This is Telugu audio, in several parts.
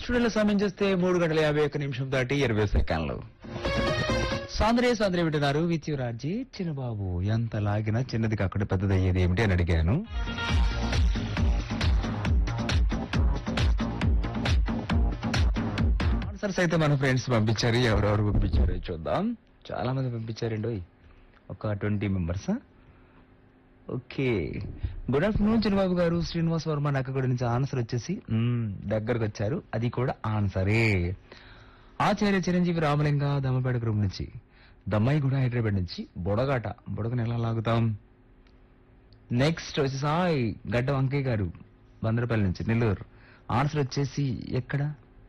స్టూడియోలో సమయం చేస్తే 3:51 దాటి 20 సెకండ్లు. సాంద్రే వింటున్నారు విత్ రాజీ. చిన్నబాబు ఎంత లాగినా చిన్నది కాకుండా పెద్దదయ్యేది ఏమిటి అని అడిగాను. ఆన్సర్స్ అయితే మన ఫ్రెండ్స్ పంపించారు. ఎవరెవరు పంపించారో చూద్దాం. చాలా మంది పంపించారండి. ఒక 20 మెంబర్స్. ఓకే, గుడ్ ఆఫ్టర్నూన్ చిన్నబాబు గారు. శ్రీనివాస్ వర్మ నక్కగూడ నుంచి ఆన్సర్ వచ్చేసి దగ్గరకు వచ్చారు. అది కూడా ఆన్సరే. ఆచార్య చిరంజీవి రామలింగ దమ్మపేట గ్రూప్ నుంచి, దమ్మాయి కూడా హైదరాబాద్ నుంచి, బుడగను ఎలా లాగుతాం. నెక్స్ట్ వచ్చి సాయి గడ్డ వంకయ్య గారు బందరపల్లి నుంచి నెల్లూరు. ఆన్సర్ వచ్చేసి ఎక్కడ,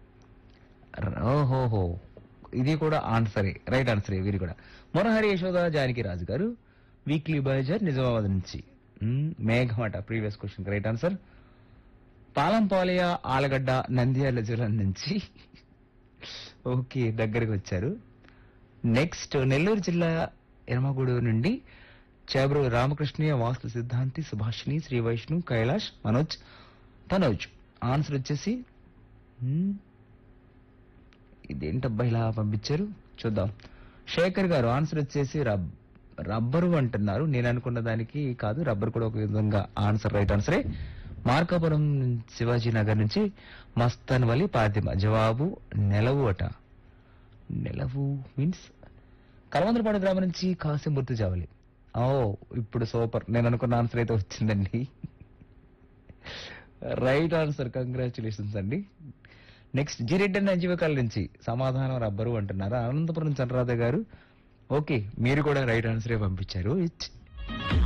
ఓహోహో, ఇది కూడా ఆన్సరే, రైట్ ఆన్సరే. వీరు కూడా మొరహరి యశోద జానకి రాజు గారు వీక్లీ బజార్ నిజామాబాద్ నుంచి. మేఘమట previous question right answer. పాలంపాలయ Allagadda Nandyal జిల్లా నుంచి. ఓకే, దగ్గరకు వచ్చారు. నెక్స్ట్ నెల్లూరు జిల్లా ఎర్మగూడూరు నుండి చేబ్రు రామకృష్ణయ్య, వాస్తు సిద్ధాంతి, సుభాషిణి, శ్రీ వైష్ణు, కైలాష్, తనోజ్. ఆన్సర్ వచ్చేసి ఇదేంటబ్బా ఇలా పంపించారు, చూద్దాం. శేఖర్ గారు ఆన్సర్ వచ్చేసి రబ్బరు అంటున్నారు. నేను అనుకున్న దానికి కాదు, రబ్బర్ కూడా ఒక విధంగా ఆన్సర్, రైట్ ఆన్సరే. మార్కాపురం శివాజీ నగర్ నుంచి మస్తాన్ వలి పాతిమ. జవాబు నెలవు అట. నెలవు మీన్స్ కలవందరపాడు గ్రామం నుంచి కాసిం గుర్తు జావలి. ఓ, ఇప్పుడు సూపర్, నేను అనుకున్న ఆన్సర్ అయితే వచ్చిందండి. రైట్ ఆన్సర్, కంగ్రాచులేషన్స్ అండి. నెక్స్ట్ జిరెడ్డి అంజీవకాల నుంచి సమాధానం రబ్బరు అంటున్నారు. అనంతపురం చంద్రరాధ గారు. ఓకే, మీరు కూడా రైట్ ఆన్సరే పంపించారు.